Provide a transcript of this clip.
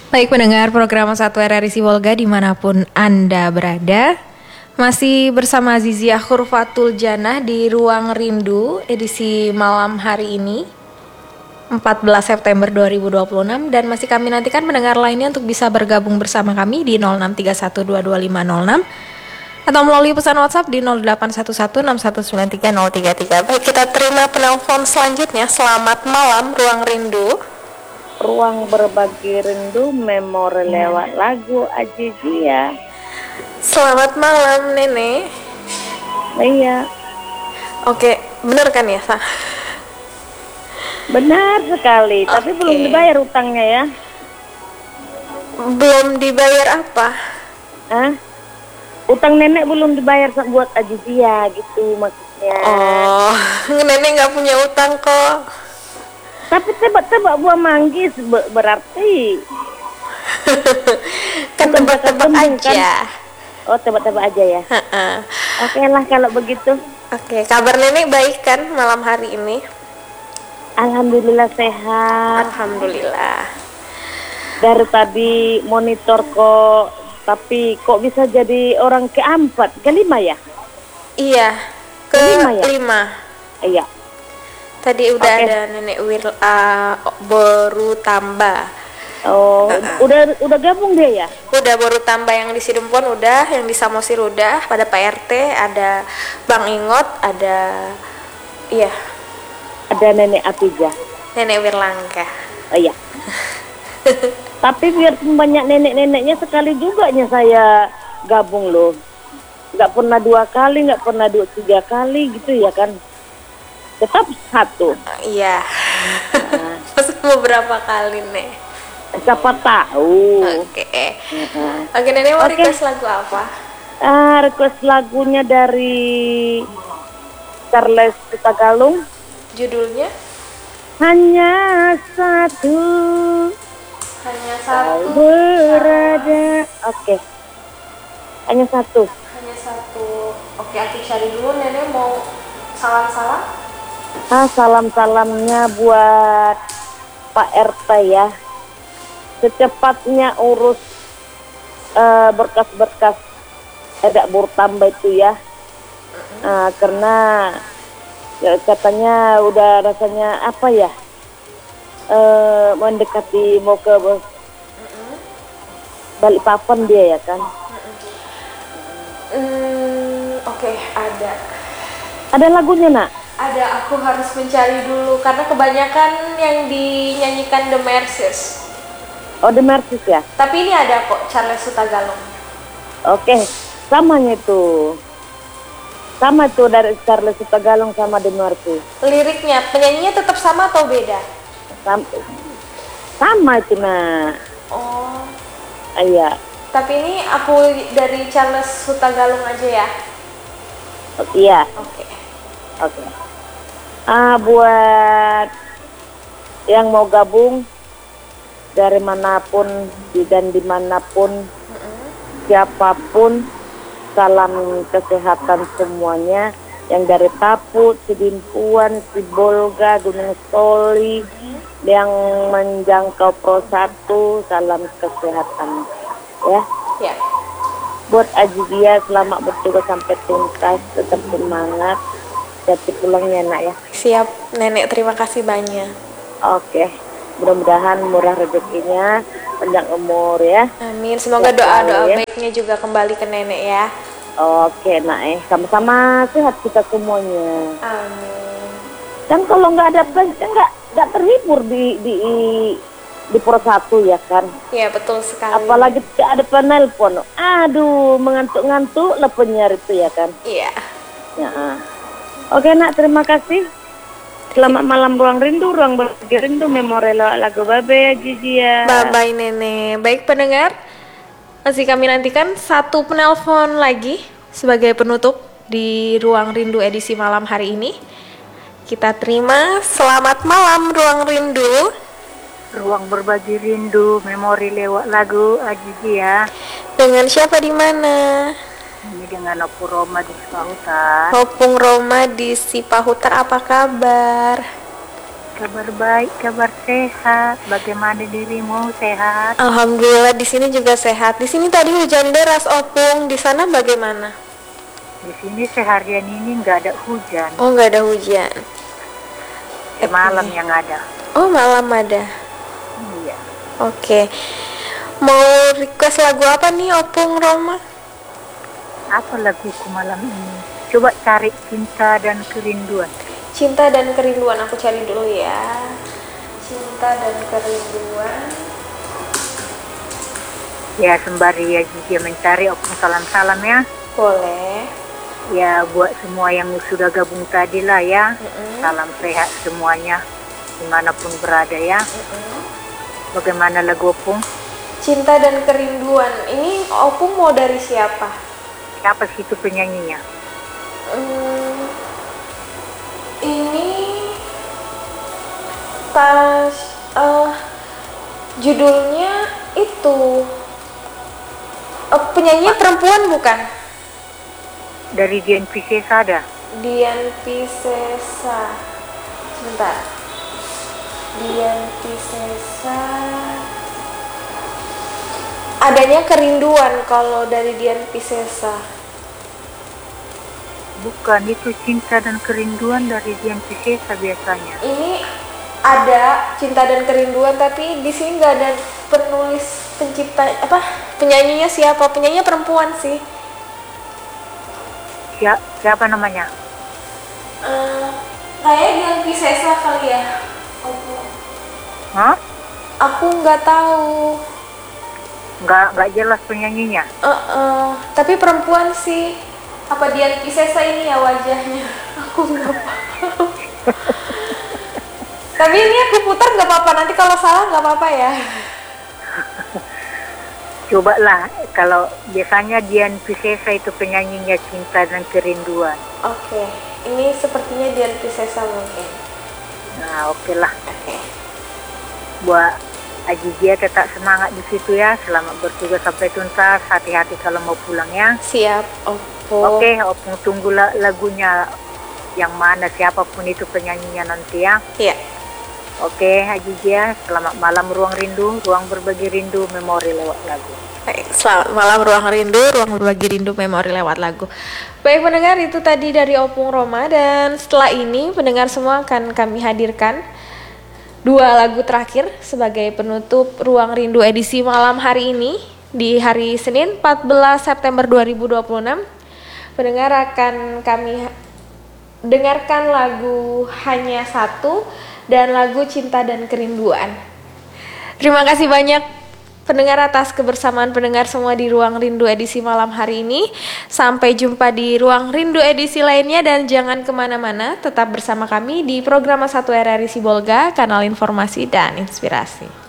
Baik pendengar program Satu RRI Sibolga dimanapun Anda berada, masih bersama Zizia Khurfatul Janah di Ruang Rindu edisi malam hari ini 14 September 2026 dan masih kami nantikan pendengar lainnya untuk bisa bergabung bersama kami di 0631225506 atau melalui pesan WhatsApp di 081161930333. Baik, kita terima penelpon selanjutnya. Selamat malam Ruang Rindu. Ruang berbagi rindu, memori lewat lagu Azizia. Selamat malam Nenek. Iya. Oke, benar kan ya, Sa? Benar sekali, tapi belum dibayar utangnya ya. Belum dibayar apa? Hah? Utang nenek belum dibayar buat Azizia gitu maksudnya. Oh, Nenek nggak punya utang kok. Tapi tebak-tebak buah manggis berarti Kan tebak-tebak aja. Kan? Oh, tebak-tebak aja ya. Oke lah kalau begitu. Oke, kabar Nenek baik kan malam hari ini? Alhamdulillah sehat. Alhamdulillah. Dari tadi monitor kok, tapi kok bisa jadi orang keempat, kelima ya? Iya, kelima. Iya. Tadi udah ada Nenek baru tambah. Oh, udah gabung dia ya? Udah baru tambah yang di Sidumpon udah, yang di Samosir udah, pada Pak RT, ada Bang Ingot, ada ada Nenek Atija. Nenek Wirlangga. Oh iya. Tapi biar banyak nenek-neneknya sekali juga saya gabung loh. Nggak pernah 2 kali, nggak pernah 3 kali gitu ya kan? Tetap 1. Iya. Masuk beberapa kali nih. Siapa tahu. Oke, Nenek mau request lagu apa? Request lagunya dari Charles Sutagalung. Judulnya? Hanya satu berada. Oke. Hanya satu. Oke, aku cari dulu. Nenek mau salam-salam? Salam-salamnya buat Pak RT ya. Secepatnya urus berkas-berkas dapur tambah itu ya. Karena katanya udah rasanya apa ya, mendekati mau ke Balikpapan dia ya kan. Oke, ada lagunya nak? Ada, aku harus mencari dulu karena kebanyakan yang dinyanyikan The Mercies. Oh, The Mercies ya? Tapi ini ada kok Charles Sutagalung. Oke, sama itu dari Charles Sutagalung sama The Mercies. Liriknya, penyanyinya tetap sama atau beda? Sama itu nak. Oh. Iya. Tapi ini aku dari Charles Sutagalung aja ya. Iya. Oke. Buat yang mau gabung dari manapun dan dimanapun, siapapun, salam kesehatan semuanya. Yang dari Tapu, Sidimpuan, Sibolga, Gunung Stoli, yang menjangkau Pro 1, salam kesehatan ya. Ya. Buat Azizia selamat bertugas sampai tuntas, tetap semangat, jati pulangnya nak ya. Siap Nenek, terima kasih banyak. Oke, mudah-mudahan murah rezekinya, panjang umur ya. Amin, semoga doa-doa baiknya juga kembali ke Nenek ya. Oke nak sama-sama sehat kita semuanya. Amin. Kan kalau nggak ada nggak terhibur di Pro 1 ya kan. Iya betul sekali. Apalagi tidak ada penelpon. Aduh, mengantuk-ngantuk lah penyiar itu ya kan. Iya. Ya. Oke nak, terima kasih. Selamat malam Ruang Rindu, Ruang Berbagi Rindu, memori lagu Babe Azizia. Bye-bye Nenek. Baik pendengar, masih kami nantikan satu penelpon lagi sebagai penutup di Ruang Rindu edisi malam hari ini. Kita terima. Selamat malam Ruang Rindu. Ruang berbagi rindu, memori lewat lagu Azizia. Dengan siapa di mana? Ini dengan Opung Roma di Sipahutar. Opung Roma di Sipahutar, apa kabar? Kabar baik, kabar sehat. Bagaimana dirimu? Sehat? Alhamdulillah di sini juga sehat. Di sini tadi hujan deras, Opung. Di sana bagaimana? Di sini seharian ini nggak ada hujan. Oh, nggak ada hujan. Malam yang ada. Oh, malam ada. Iya. Oke. Mau request lagu apa nih, Opung Roma? Apa laguku malam ini? Coba cari Cinta dan Kerinduan. Cinta dan Kerinduan, aku cari dulu ya. Cinta dan Kerinduan. Ya sembari ya juga mencari, Opung salam-salam ya. Boleh. Ya buat semua yang sudah gabung tadi lah ya. Salam sehat semuanya dimanapun berada ya. Bagaimana lagu Opung? Cinta dan Kerinduan. Ini Opung mau dari siapa? Siapa sih itu penyanyinya? Ini pas judulnya itu penyanyi perempuan bukan? Dari Dian Piscesa ada? Dian Piscesa. Sebentar. Dian Piscesa. Adanya Kerinduan kalau dari Dian Piscesa. Bukan, itu Cinta dan Kerinduan dari Dian Piscesa biasanya. Ini ada Cinta dan Kerinduan, tapi di sini nggak ada penulis pencipta penyanyinya siapa? Penyanyinya perempuan sih. Siapa namanya? Kayaknya Dian Piscesa kali ya. Hah? Aku nggak tahu. Nggak jelas penyanyinya. Tapi perempuan sih. Apa Dian Piscesa ini ya wajahnya? Aku nggak paham. Tapi ini aku putar nggak apa-apa. Nanti kalau salah nggak apa-apa ya. Cobalah, kalau biasanya Dian Piscesa itu penyanyinya Cinta dan Kerinduan. Oke, ini sepertinya Dian Piscesa mungkin. Nah, oke lah. Oke. Buat Ajijia tetap semangat di situ ya. Selamat bertugas sampai tuntas. Hati-hati kalau mau pulang ya. Siap, Opung. Oke, Opung tunggu lagunya yang mana, siapapun itu penyanyinya nanti ya. Iya. Oke, Ajijia, selamat malam Ruang Rindu, ruang berbagi rindu, memori lewat lagu. Baik, selamat malam Ruang Rindu, ruang berbagi rindu, memori lewat lagu. Baik pendengar, itu tadi dari Opung Roma, dan setelah ini pendengar semua akan kami hadirkan 2 lagu terakhir sebagai penutup Ruang Rindu edisi malam hari ini di hari Senin 14 September 2026. Pendengar akan kami dengarkan lagu Hanya Satu dan lagu Cinta dan Kerinduan. Terima kasih banyak pendengar atas kebersamaan pendengar semua di Ruang Rindu edisi malam hari ini. Sampai jumpa di Ruang Rindu edisi lainnya, dan jangan kemana-mana, tetap bersama kami di program 1 RRI Sibolga, kanal informasi dan inspirasi.